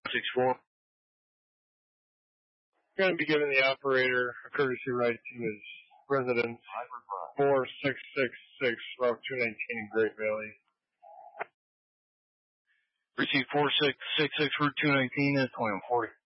64. Going to be giving the operator a courtesy ride to his residence, 4666 Route 219 in Great Valley. Receive 4666 Route 219 at 2140.